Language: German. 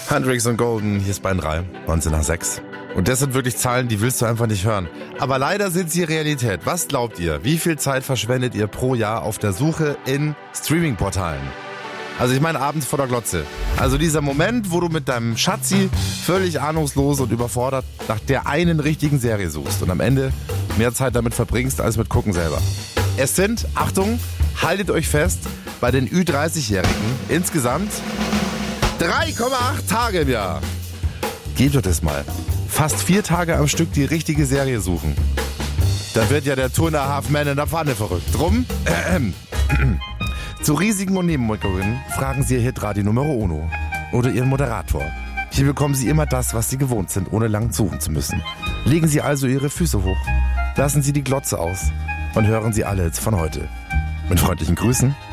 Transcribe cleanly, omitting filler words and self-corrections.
Hendrix und Golden, hier ist Bayern 3, 19 nach 6. Und das sind wirklich Zahlen, die willst du einfach nicht hören. Aber leider sind sie Realität. Was glaubt ihr? Wie viel Zeit verschwendet ihr pro Jahr auf der Suche in Streaming-Portalen? Also ich meine abends vor der Glotze. Also dieser Moment, wo du mit deinem Schatzi völlig ahnungslos und überfordert nach der einen richtigen Serie suchst und am Ende mehr Zeit damit verbringst als mit Gucken selber. Es sind, Achtung, haltet euch fest, bei den Ü30-Jährigen insgesamt 3,8 Tage im Jahr. Gebt euch das mal. Fast 4 Tage am Stück die richtige Serie suchen. Da wird ja der Turner Halfman in der Pfanne verrückt. Drum, zu Risiken und Nebenwirkungen fragen Sie Ihr Hitradio Numero Uno oder Ihren Moderator. Hier bekommen Sie immer das, was Sie gewohnt sind, ohne lang suchen zu müssen. Legen Sie also Ihre Füße hoch, lassen Sie die Glotze aus und hören Sie alle jetzt von heute. Mit freundlichen Grüßen,